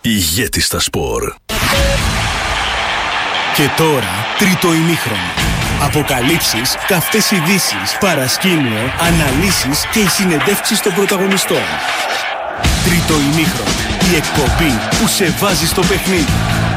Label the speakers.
Speaker 1: Ηγέτη στα σπορ.
Speaker 2: Και τώρα, τρίτο ημίχρονο. Αποκαλύψεις, καυτές ειδήσεις, παρασκήνιο, αναλύσεις και οι συνεντεύξεις των πρωταγωνιστών. Τρίτο ημίχρονο. Η εκπομπή που σε βάζει στο παιχνίδι.